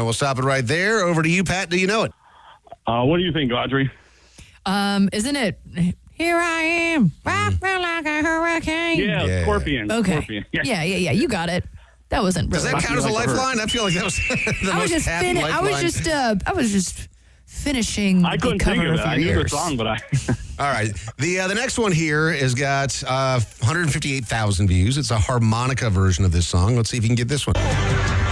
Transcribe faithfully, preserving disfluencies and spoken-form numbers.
we'll stop it right there. Over to you, Pat. Do you know it? Uh, what do you think, Audrey? Um, isn't it? Here I am, rocking like a hurricane. Yeah, Yeah. Scorpion. Okay. Scorpion. Yeah, yeah, yeah. You got it. That wasn't Does really. that count as a like a lifeline? I feel like that was the I most was just. happy Fin- I was lifeline. just. Uh, I was just finishing I the couldn't cover think of of it. I your knew the ears. song, but I. All right. The uh, the next one here has got uh, one hundred fifty-eight thousand views. It's a harmonica version of this song. Let's see if you can get this one.